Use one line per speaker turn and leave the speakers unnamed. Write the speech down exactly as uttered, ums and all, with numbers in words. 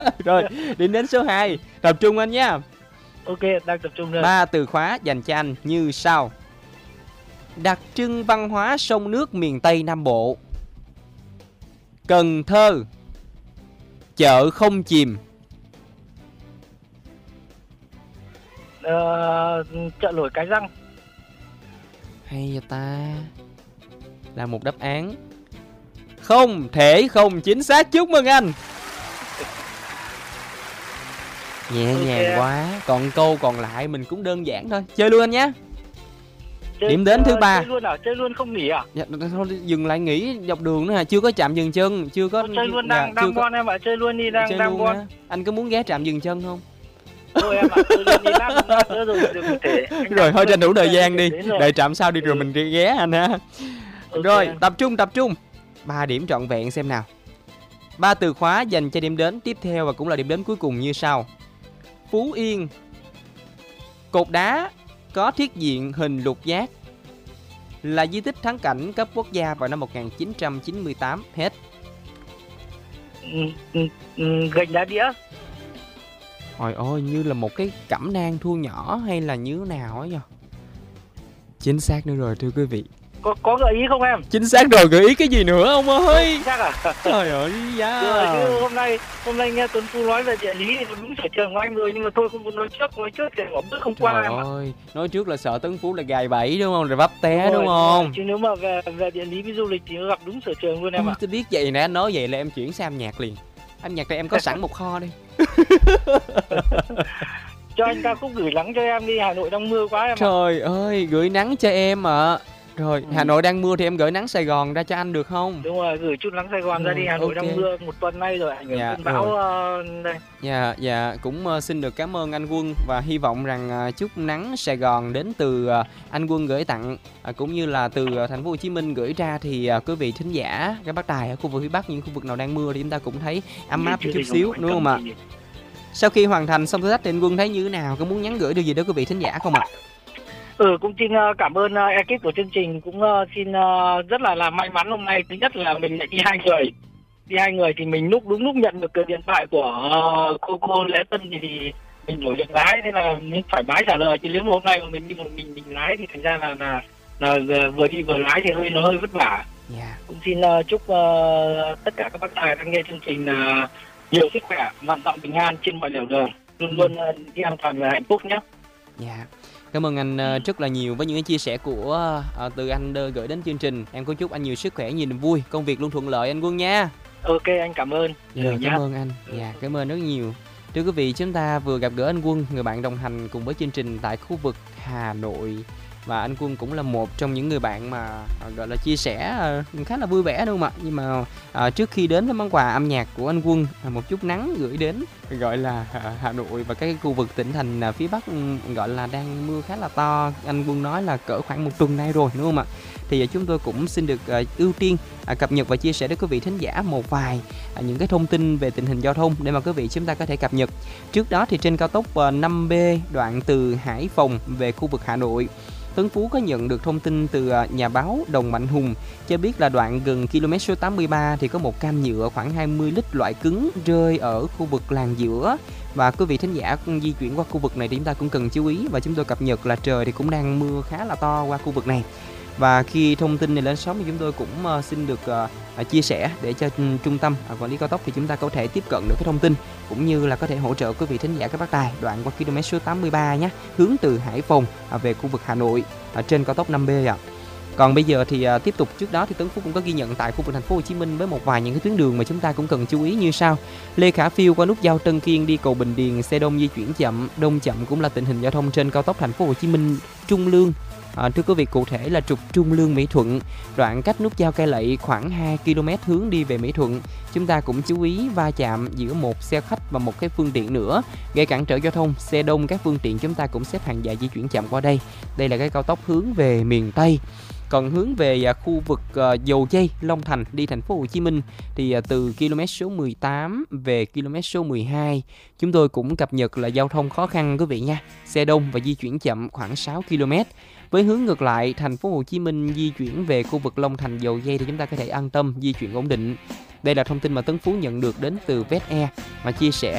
Rồi, điểm đến số hai. Tập trung anh nha.
Ok, đang tập trung rồi.
Ba từ khóa dành cho anh như sau. Đặc trưng văn hóa sông nước miền Tây Nam Bộ. Cần Thơ. Chợ không chìm.
Ờ, chợ nổi Cái Răng.
Hay vậy ta. Là một đáp án không thể không chính xác. Chúc mừng anh. Nhẹ
Ok.
nhàng quá. Còn câu còn lại mình cũng đơn giản thôi. Chơi luôn anh nhé.
Chơi,
Điểm đến thứ ba.
Chơi luôn à? Chơi luôn không nghỉ à?
Dạ, thôi dừng lại nghỉ dọc đường nữa hả? Chưa có trạm dừng chân. Chưa có.
Ồ, chơi luôn
dạ,
đang đang
có...
bon em ạ. Chơi luôn đi, đang
chơi
đang
luôn
bon.
á. Anh có muốn ghé trạm dừng chân không?
Thôi em ạ, chơi luôn đi, lát lát nữa rồi được thể.
Rồi thôi tranh thủ thời gian đi.
Đến rồi.
Đợi trạm sau đi rồi
Ừ.
mình đi ghé anh ha.
Ok.
Rồi, tập trung tập trung. Ba điểm trọn vẹn xem nào. Ba từ khóa dành cho điểm đến tiếp theo và cũng là điểm đến cuối cùng như sau. Phú Yên. Cột đá có thiết diện hình lục giác. Là di tích thắng cảnh cấp quốc gia vào năm một nghìn chín trăm chín mươi tám. Hết.
Ừ, ừ, ừ, gành đá đĩa.
Ôi ôi, như là một cái cẩm nang thu nhỏ hay là như thế nào ấy nhờ. Chính xác nữa rồi thưa quý vị.
Có có gợi ý không em?
Chính xác rồi, gợi ý cái gì nữa ông ơi?
Chắc à?
Trời ơi da.
Rồi, chứ hôm nay hôm nay nghe Tuấn Phú nói về địa lý thì đúng sở trường của anh rồi, nhưng mà thôi không muốn nói trước, nói trước thì bỏ bước không qua
Trời
em ạ.
ơi, nói trước là sợ Tấn Phú là gài bẫy đúng không? Rồi vấp té đúng,
Rồi,
không?
chứ nếu mà về về địa lý với du lịch thì nó gặp đúng sở trường luôn em ạ.
Tôi biết vậy nè, anh nói vậy là em chuyển sang âm nhạc liền. Âm nhạc này em có sẵn một kho đi.
Cho anh ca khúc Gửi Nắng cho em đi, Hà Nội đang mưa quá em ạ.
Trời ơi, gửi nắng cho em ạ. À. Rồi,
Ừ.
Hà Nội đang mưa thì em gửi nắng Sài Gòn ra cho anh được không?
Đúng rồi, gửi chút nắng Sài Gòn
Rồi,
ra đi, Hà Nội
ok.
đang mưa một tuần nay rồi, ảnh hưởng
Dạ,
cơn bão uh, đây.
Dạ, dạ, cũng uh, xin được cảm ơn anh Quân và hy vọng rằng uh, chúc nắng Sài Gòn đến từ uh, anh Quân gửi tặng uh, cũng như là từ uh, thành phố Hồ Chí Minh gửi ra thì uh, quý vị thính giả các bác tài ở khu vực phía Bắc, những khu vực nào đang mưa thì chúng ta cũng thấy ấm áp một chút xíu đúng không ạ? Sau khi hoàn thành xong thử thách thì anh Quân thấy như thế nào? Có muốn nhắn gửi điều gì đến quý vị thính giả không ạ?
Ừ, cũng xin uh, cảm ơn uh, ekip của chương trình, cũng uh, xin uh, rất là là may mắn hôm nay. Thứ nhất là mình lại đi hai người, đi hai người thì mình lúc đúng lúc nhận được cái điện thoại của uh, cô cô Lễ Tân thì, thì mình đổi được lái, nên là mình phải bái trả lời. Chứ nếu mà hôm nay mà mình đi một mình mình lái thì thành ra là là, là, là vừa đi vừa lái thì hơi nó hơi vất vả.
Yeah.
Cũng xin uh, chúc uh, tất cả các bác tài đang nghe chương trình uh, nhiều sức khỏe, vạn dặm bình an trên mọi nẻo đường, luôn luôn uh, đi an toàn và hạnh phúc nhé.
Dạ. Yeah. Cảm ơn anh uh, rất là nhiều với những cái chia sẻ của uh, từ anh uh, gửi đến chương trình. Em cũng chúc anh nhiều sức khỏe, nhiều niềm vui, công việc luôn thuận lợi anh Quân nha.
Ok, anh cảm ơn.
Dạ, cảm nhá. ơn anh. Dạ, cảm ơn rất nhiều. Thưa quý vị, chúng ta vừa gặp gỡ anh Quân, người bạn đồng hành cùng với chương trình tại khu vực Hà Nội. Và anh Quân cũng là một trong những người bạn mà uh, gọi là chia sẻ uh, khá là vui vẻ đúng không ạ? Nhưng mà uh, trước khi đến với món quà âm nhạc của anh Quân, uh, một chút nắng gửi đến gọi là uh, Hà Nội và các khu vực tỉnh thành uh, phía Bắc um, gọi là đang mưa khá là to. Anh Quân nói là cỡ khoảng một tuần nay rồi đúng không ạ? Thì uh, chúng tôi cũng xin được uh, ưu tiên uh, cập nhật và chia sẻ đến quý vị thính giả một vài uh, những cái thông tin về tình hình giao thông để mà quý vị chúng ta có thể cập nhật. Trước đó thì trên cao tốc uh, năm B đoạn từ Hải Phòng về khu vực Hà Nội, Tấn Phú có nhận được thông tin từ nhà báo Đồng Mạnh Hùng cho biết là đoạn gần km số tám mươi ba thì có một can nhựa khoảng hai mươi lít loại cứng rơi ở khu vực làn giữa. Và quý vị thính giả di chuyển qua khu vực này thì chúng ta cũng cần chú ý, và chúng tôi cập nhật là trời thì cũng đang mưa khá là to qua khu vực này. Và khi thông tin này lên sóng thì chúng tôi cũng uh, xin được uh, chia sẻ để cho trung tâm uh, quản lý cao tốc thì chúng ta có thể tiếp cận được cái thông tin cũng như là có thể hỗ trợ quý vị thính giả các bác tài đoạn qua km số tám mươi ba nhé, hướng từ Hải Phòng uh, về khu vực Hà Nội uh, trên cao tốc năm B ạ. À. Còn bây giờ thì uh, tiếp tục, trước đó thì Tấn Phú cũng có ghi nhận tại khu vực thành phố Hồ Chí Minh với một vài những cái tuyến đường mà chúng ta cũng cần chú ý như sau. Lê Khả Phiêu qua nút giao Tân Kiên đi cầu Bình Điền, xe đông di chuyển chậm, đông chậm cũng là tình hình giao thông trên cao tốc thành phố Hồ Chí Minh Trung Lương. À, thưa quý vị, cụ thể là trục Trung Lương Mỹ Thuận, đoạn cách nút giao Cai Lậy khoảng hai ki lô mét hướng đi về Mỹ Thuận. Chúng ta cũng chú ý va chạm giữa một xe khách và một cái phương tiện nữa, gây cản trở giao thông. Xe đông các phương tiện chúng ta cũng xếp hàng dài di chuyển chậm qua đây. Đây là cái cao tốc hướng về miền Tây. Còn hướng về à, khu vực à, Dầu Giây, Long Thành đi thành phố Hồ Chí Minh thì à, từ km số mười tám về km số mười hai chúng tôi cũng cập nhật là giao thông khó khăn quý vị nha. Xe đông và di chuyển chậm khoảng sáu ki lô mét. Với hướng ngược lại, thành phố Hồ Chí Minh di chuyển về khu vực Long Thành, Dầu Giây thì chúng ta có thể an tâm di chuyển ổn định. Đây là thông tin mà Tấn Phú nhận được đến từ vét e mà chia sẻ